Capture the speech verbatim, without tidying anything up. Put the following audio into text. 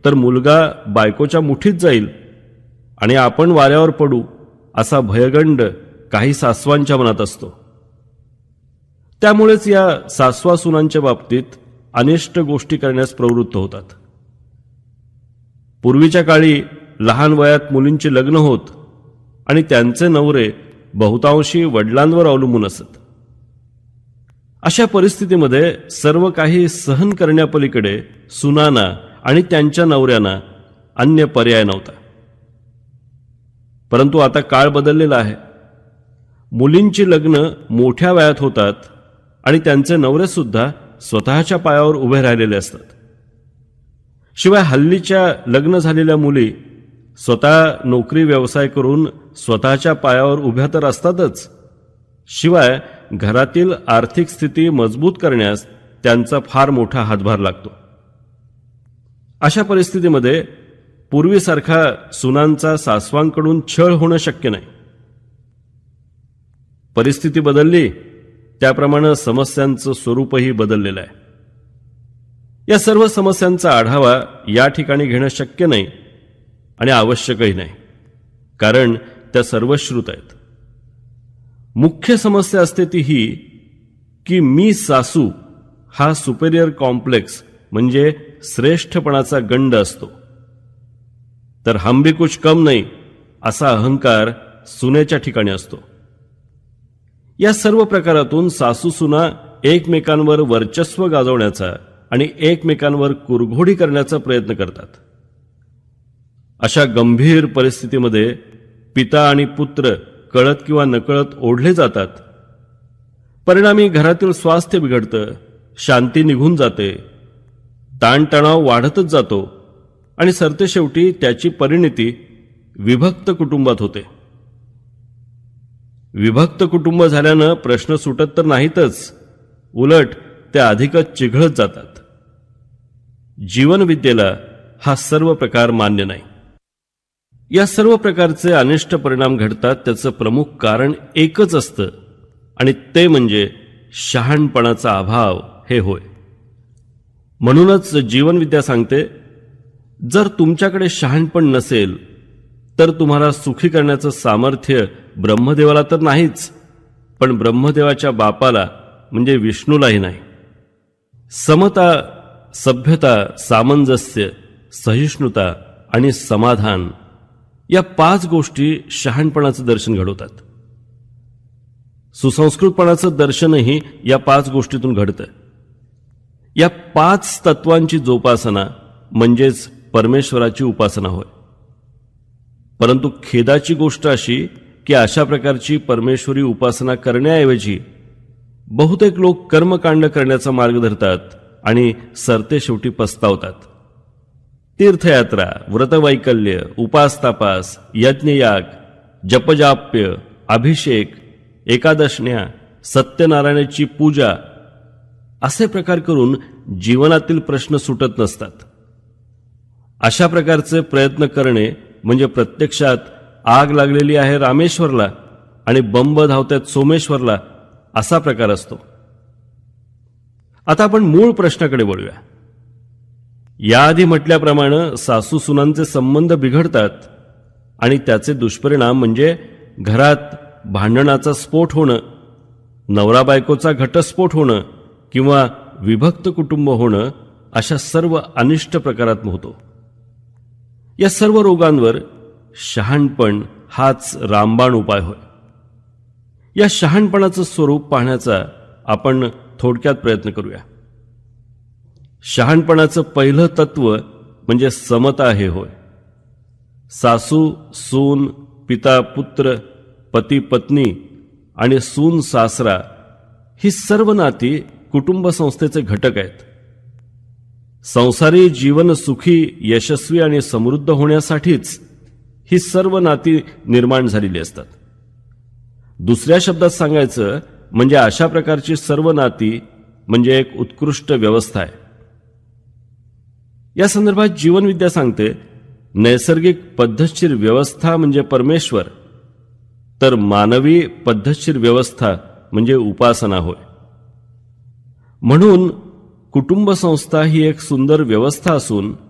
तर मुलगा बायकोच्या मुठीत जाईल आणि आपण वाऱ्यावर पडू असा भयगंड काही सासवांच्या मनात असतो. त्यामुळेच या सासवा सुनांच्या बाबतीत अनिष्ट गोष्टी करण्यास प्रवृत्त होतात. पूर्वीच्या काळी लहान वयात मुलींची लग्न होत आणि त्यांचे नवरे बहुतांशी वडिलांवर अवलंबून असत. अशा परिस्थितीमध्ये सर्व काही सहन करण्यापलीकडे सुनांना आणि त्यांच्या नवऱ्यांना अन्य पर्याय नव्हता. परंतु आता काळ बदललेला आहे. मुलींची लग्न मोठ्या वयात होतात आणि त्यांचे नवरे सुद्धा स्वतःच्या पायावर उभे राहिलेले असतात. शिवाय हल्लीच्या लग्न झालेल्या मुली स्वतः नोकरी व्यवसाय करून स्वतःच्या पायावर उभ्या तर असतातच, शिवाय घरातील आर्थिक स्थिती मजबूत करण्यास त्यांचा फार मोठा हातभार लागतो. अशा परिस्थितीमध्ये पूर्वीसारखा सुनांचा सासवांकडून छळ होणं शक्य नाही. परिस्थिती बदलली त्याप्रमाणे समस्यांचं स्वरूपही बदललेलं आहे. या सर्व समस्यांचा आढावा या ठिकाणी घेणं शक्य नाही आणि आवश्यकही नाही, कारण त्या सर्वश्रुत आहेत. मुख्य समस्या असते ती ही की मी सासू हा सुपेरियर कॉम्प्लेक्स म्हणजे श्रेष्ठपणाचा गंड असतो, तर हम भी कुछ कम नाही असा अहंकार सुनेच्या ठिकाणी असतो. या सर्व प्रकारातून सासू सुना एकमेकांवर वर्चस्व गाजवण्याचा आणि एकमेकांवर कुरघोडी करण्याचा प्रयत्न करतात. अशा गंभीर परिस्थितीमध्ये पिता आणि पुत्र कळत किंवा नकळत ओढले जातात. परिणामी घरातील स्वास्थ्य बिघडतं, शांती निघून जाते, ताणतणाव वाढतच जातो आणि सरतेशेवटी त्याची परिणिती विभक्त कुटुंबात होते. विभक्त कुटुंब झाल्यानं प्रश्न सुटत तर नाहीतच, उलट ते अधिकच चिघळत जातात. जीवनविद्येला हा सर्व प्रकार मान्य नाही. या सर्व प्रकारचे अनिष्ट परिणाम घडतात त्याचं प्रमुख कारण एकच असतं आणि ते म्हणजे शहाणपणाचा अभाव हे होय. म्हणूनच जीवनविद्या सांगते, जर तुमच्याकडे शहाणपण नसेल तर तुम्हाला सुखी करण्याचं सामर्थ्य ब्रह्मदेवाला तर नाहीच, पण ब्रह्मदेवाच्या बापाला म्हणजे विष्णूलाही नाही. समता, सभ्यता, सामंजस्य, सहिष्णुता आणि समाधान या पाच गोष्टी शहाणपणाचं दर्शन घडवतात. सुसंस्कृतपणाचं दर्शनही या पाच गोष्टीतून घडतं. या पाच तत्वांची जोपासना म्हणजेच परमेश्वराची उपासना होय. परंतु खेदाची गोष्ट अशी की अशा प्रकारची परमेश्वरी उपासना करण्याऐवजी बहुतेक लोक कर्मकांड करण्याचा मार्ग धरतात आणि सरते शेवटी पस्तावतात. तीर्थयात्रा, व्रतवैकल्य, उपासतापास, यज्ञयाग, जपजाप्य, अभिषेक, एकादशण्या, सत्यनारायणाची पूजा असे प्रकार करून जीवनातील प्रश्न सुटत नसतात. अशा प्रकारचे प्रयत्न करणे म्हणजे प्रत्यक्षात आग लागलेली आहे रामेश्वरला आणि बंब धावतात सोमेश्वरला असा प्रकार असतो. आता आपण मूळ प्रश्नाकडे वळूया. याआधी म्हटल्याप्रमाणे सासू सुनांचे संबंध बिघडतात आणि त्याचे दुष्परिणाम म्हणजे घरात भांडणाचा स्फोट होणं, नवरा बायकोचा घटस्फोट होणं किंवा विभक्त कुटुंब होणं अशा सर्व अनिष्ट प्रकारात होतो. या सर्व रोगांवर शहाणपण हाच रामबाण उपाय होय. या शहाणपणाचं स्वरूप पाहण्याचा आपण थोडक्यात प्रयत्न करूया. शहाणपणाचं पहिलं तत्व म्हणजे समता हे होय. सासू सून, पिता पुत्र, पती पत्नी आणि सून सासरा ही सर्व नाती कुटुंब संस्थेचे घटक आहेत. संसारी जीवन सुखी, यशस्वी आणि समृद्ध होण्यासाठीच ही सर्व नाती निर्माण झालेली असतात. दुसऱ्या शब्दात सांगायचं म्हणजे अशा प्रकारची सर्व नाती म्हणजे एक उत्कृष्ट व्यवस्था आहे. या संदर्भात जीवनविद्या सांगते, नैसर्गिक पद्धतशीर व्यवस्था म्हणजे परमेश्वर, तर मानवी पद्धतशीर व्यवस्था म्हणजे उपासना होय. म्हणून कुटुंब संस्था ही एक सुंदर व्यवस्था असून